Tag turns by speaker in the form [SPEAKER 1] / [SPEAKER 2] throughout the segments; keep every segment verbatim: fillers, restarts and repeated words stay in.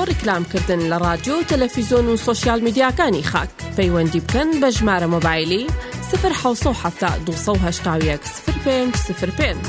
[SPEAKER 1] ڕیکلامکردن لە رادیۆ و تەلەڤیزۆن و سۆشیال میدیاکانی خاک پەیوەندی بکەن بە ژمارە مۆبایلی صفر حوت هەفتا دووسەد و هەشتا و یەک صفر پێنج صفر پێنج.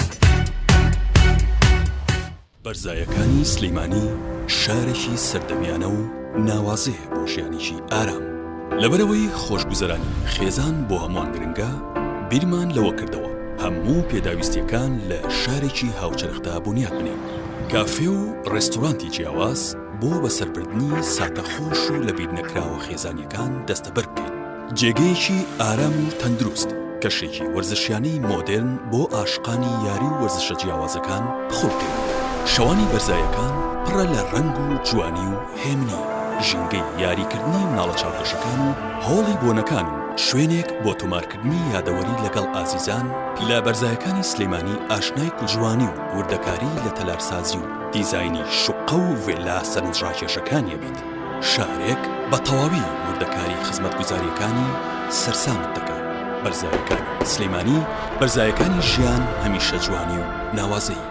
[SPEAKER 2] بەرزایەکانی سلەیمانی شارێکی سەردەمیانە و ناوازەیە بۆ ژیانێکی ئارام. لەبەرەوەی خۆشگوزەرانی خێزان بۆ هەمووان گرنگە، بیرمان لەوە کردەوە هەموو پێداویستیەکان لە شارێکی هاوچەرخدا بنیاد بنێن. کافێ و ڕێستۆرانتی جیاواز بۆ بەسەربردنی ساتەخۆش و لە بیر نەکراوە خێزانیەکان دەستەبەر بکەین. جێگەیەکی ئارام و تەندروست، کەشێکی وەرزشیانەی مۆدێرن بۆ ئاشقانی یاری و وەرزشە جیاوازەکان بخۆڵکەین. شەوانی بەرزایەکان پڕە لە ڕەنگ و جوانی و هێمنی، ژینگەی یاریکردنی مناڵە چاوپۆشەکان و هۆڵی بۆنەکان و شوێنێک بۆ تۆمارکردنی یادەوەری لەگەڵ ئازیزان. لە بەرزایەکانی سلەیمانی ئاشنای کوژوانی و وردەکاری لە تەلارسازی و دیزاینی شوقە و ڤێلا سەرنجڕاکێشەکانیە بێت. شارێک بە تەواوی وردەکاری خزمەتگوزاریەکانی سەرسامت دەکات. بەرزایەکانی سلەیمانی، بەرزایەکانی ژیان هەمیشە جوانی و ناوازەی.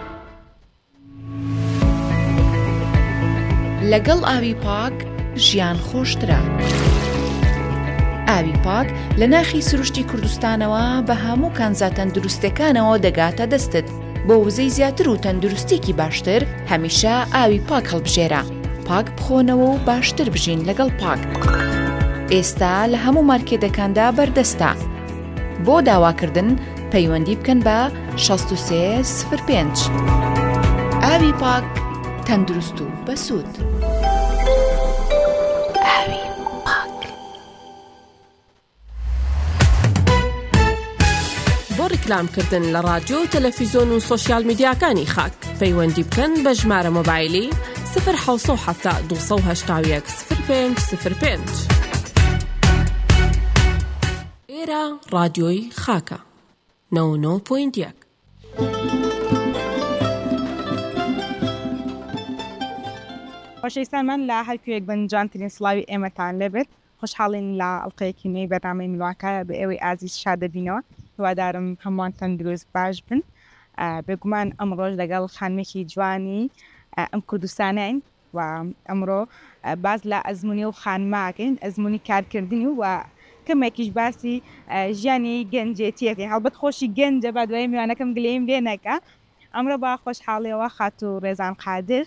[SPEAKER 3] لەگەڵ ئاوی پاک ژیان خۆشترە. ئاوی پاک لە ناخی سروشتی کوردستانەوە بە هەموو کانزا تەندروستەکانەوە دەگاتە دەستت. بۆ وزەی زیاتر و تەندروستێکی باشتر هەمیشە ئاوی پاک هەڵبژێرە. پاک بخۆنەوە و باشتر بژین لەگەڵ پاک. ئێستا لە هەموو مارکێتەکاندا بەردەستە. بۆ داواکردن پەیوەندی بکەن بە شەست و سێ صفر پێنج. ئاوی پاک تەندروست و بەسوود. ئاوی پاک.
[SPEAKER 1] بۆ ڕیکلامکردن لە رادیۆ و تەلەڤیزۆن و سۆشیال میدیاکانی خاک پەیوەندی بکەن بە ژمارە مۆبایلی صفر حوت هەفتا دووسەد و هەشتا و یەک صفر پێنج صفر پێنج. ئێرە رادیۆی خاکە نەوە و نۆ پۆینت یەک.
[SPEAKER 4] خۆشەویستانمان لە هەرکوێک بەنجانترین سڵاوی ئێمەتان لێبێت. خۆشحاڵین لە ئەڵقەیەکی نوێی بەرنامەی ملواکایە بە ئێوەی ئازیز شادەبینەوە. هیوادارم هەمووان تەندروست باش بن. بێگومان ئەمڕۆژ لەگەڵ خانمێکی جوانی ئەم کوردستانەین و ئەمڕۆ باز لە ئەزمموی و خانماکەین، ئەزمموی کارکردنی و کەمێکیش باسی ژیانی گەنجێتیەکەی. هەڵبەت خۆشی گەنجە بە دوای میوانەکەم گلەیم لێ نەکە. ئەمڕۆ با خۆشحاڵیەوە خات و ڕێزان قادر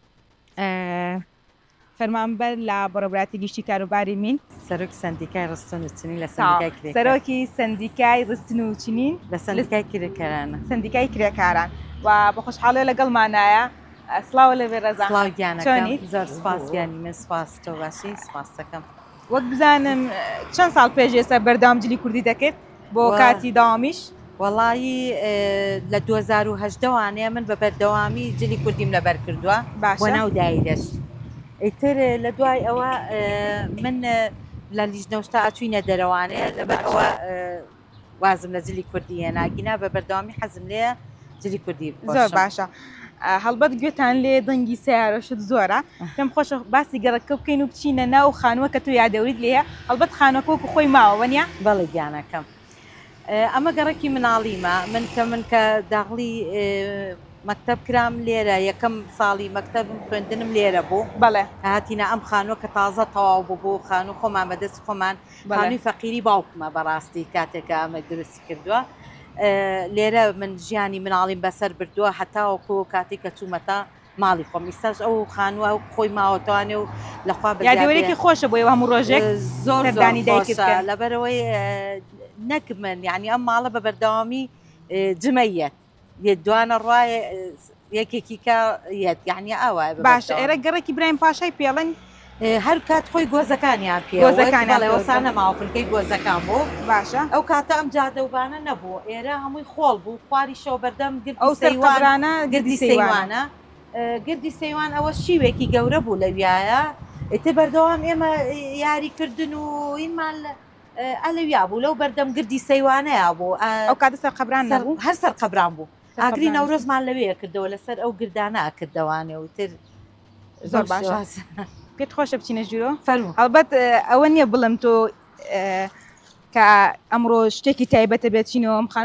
[SPEAKER 4] فەرمانبەر لە بەڕێوەبەری گشتی کاروباری مین،
[SPEAKER 5] سەرۆکی سندیکای ڕستن و چنین لە سندیکای کرێکار،
[SPEAKER 4] سەرۆکی سندیکای ڕستن و چنین
[SPEAKER 5] لە سندیکای کرێکارانە،
[SPEAKER 4] سندیکای کرێکاران و بە خۆشحاڵی لەگەڵمانایە. سڵاو لەبێ ڕێزان.
[SPEAKER 5] سڵاو گیانەکەم، زۆر سپاس گیانی من. سپاس تۆ باشی، سپاس دەکەم.
[SPEAKER 4] وەک بزانم چەند ساڵ پێش ئێستا بەردەوام جلی کوردی دەکرد بۆ کاتی داوامیش؟
[SPEAKER 5] وەڵایی لە دوو هەزار و هەشت وانەیە من بە بەردەوامی جلی کوردیم لەبەر کردووە بۆ ناو دایرەش. ئیتر لە دوای ئەوە من لە لیژنەوشتا ئەچوینە دەرەوانەیە، لەبەرەوە وازم لە جلی کوردی هێناگینا بە بەردەوامی حەزم لێە جلی کوردی باشە.
[SPEAKER 4] زۆر باشە. هەڵبەت گوێتان لێ دەنگی سیارەشت زۆرە، پێم خۆشە باسی گەڕەکە بکەین و بچینە ناو خانووە کە تۆ یادەوریت لێە. هەڵبەت خانووەکە وەکو خۆی ماوە وەنیا؟
[SPEAKER 5] بەڵێ گیانەکەم. ئەمە گەڕێکی مناڵیمە. من کە من کە داغڵی مەکتەب کرام لێرە، یەکەم ساڵی مەکتەبم خوێندنم لێرە بوو.
[SPEAKER 4] بەڵێ
[SPEAKER 5] هاتیینە ئەم خانووە کە تازە تەواو بوو، خانوو خۆمان بەدەست خۆمان، خانووی فەقیری باوکمە بەڕاستی کاتێکە ئەمە درستی کردووە. لێرە من ژیانی مناڵیم بەسەر بردووە هەتاوەکو کاتێک کە چوومەتە ماڵی خۆم. ئێستاش ئەو خانووە خۆی ماوەتوانێ و لەخوا
[SPEAKER 4] یادەوەرێکی خۆشە بۆ ئێوە هەموو ڕۆژێک
[SPEAKER 5] زۆر خۆشە. لەبەرەوەی نەک من یعنی ئەم ماڵە بە بەردەوامی جمەیەت دوانە ڕایە یەکێکی کە یەت یعنی ئەوە
[SPEAKER 4] باشە. ئێرە گەڕێکی برایم پاشای پێڵەن
[SPEAKER 5] هەر کات خۆی گۆزەکانیان پێ گۆزەکانەوەسانە ماوەفنکەی گۆزەکان بوو.
[SPEAKER 4] باشە.
[SPEAKER 5] ئەو کاتە ئەم جادەوبانە نەبوو، ئێرە هەمووی خۆڵ بوو، خواری شەو بەردەم
[SPEAKER 4] ئەو سەیوانە
[SPEAKER 5] گردی سەیوانە. گردی سەیوان ئەوە شیوێکی گەورە بوو لە ویایە. ئێتە بەردەوام ئێمە یاریکردن و ئینمان ئەلەویا بوو لەو بەردەم گردی سەیوانەیە بوو.
[SPEAKER 4] ئەو کاتە سەر قەبران نەبوو،
[SPEAKER 5] هەر سەر قەبران بوو. ئاگری نەورۆزمان لەوەیە کردەوە لەسەر ئەو گردانە کردەوانێ و تر
[SPEAKER 4] زۆر باشە. پێت خۆشە بچینە ژوورۆ؟
[SPEAKER 5] فەرموو.
[SPEAKER 4] هەڵبەت ئەوە نییە بڵم تۆ کە ئەمڕۆ شتێکی تایبەتە بێت چینەوە ئەم